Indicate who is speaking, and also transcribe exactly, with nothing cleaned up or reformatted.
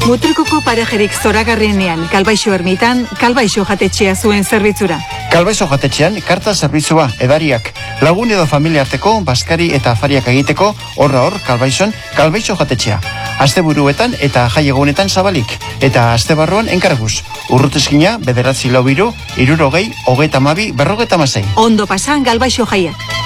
Speaker 1: Mutrikoko parajerik zoragarrienean, Kalbaixo ermitan, Kalbaixo jatetxea zuen zerbitzura.
Speaker 2: Kalbaixo jatetxean, karta zerbitzua, edariak, lagun edo familia arteko, baskari eta afariak egiteko, horra hor, Kalbaixon, Kalbaixo jatetxea. Asteburuetan eta jaiegunetan zabalik, eta astebarruan enkarguz. Urrutezkina, bederatzi lau biru, irurogei, hogeita mabi, berrogeta masei.
Speaker 1: Ondo pasan Kalbaixo jaiak.